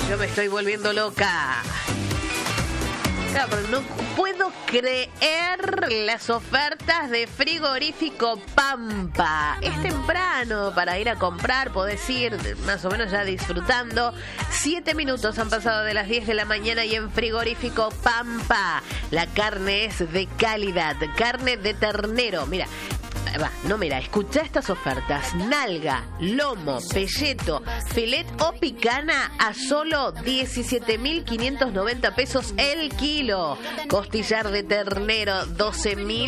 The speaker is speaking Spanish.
Yo me estoy volviendo loca. Claro, pero no puedo creer las ofertas de frigorífico Pampa. Es temprano para ir a comprar, podés ir más o menos ya disfrutando. 7 minutos han pasado de las 10 de la mañana y en frigorífico Pampa la carne es de calidad, carne de ternero. Mira, escuchá estas ofertas: nalga, lomo, pelleto, filet o picana a solo 17.590 pesos el kilo. Costillar de ternero, 12.000